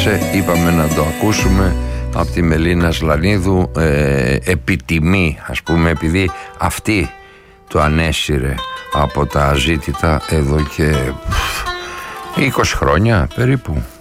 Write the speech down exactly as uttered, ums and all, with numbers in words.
έγραψε, είπαμε να το ακούσουμε από τη Μελίνα Σλανίδου, ε, επιτιμή ας πούμε, επειδή αυτή το ανέσυρε από τα αζήτητα εδώ και είκοσι χρόνια περίπου.